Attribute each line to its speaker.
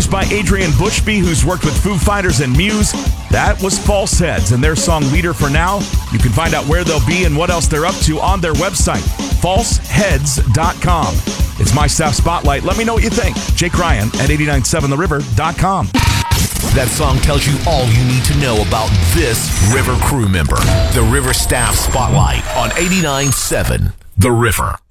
Speaker 1: produced by Adrian Bushby, who's worked with Foo Fighters and Muse. That was False Heads and their song Leader for Now. You can find out where they'll be and what else they're up to on their website, falseheads.com. It's My Staff Spotlight. Let me know what you think. Jake Ryan at 897theriver.com.
Speaker 2: That song tells you all you need to know about this River crew member. The River Staff Spotlight on 89.7 The River.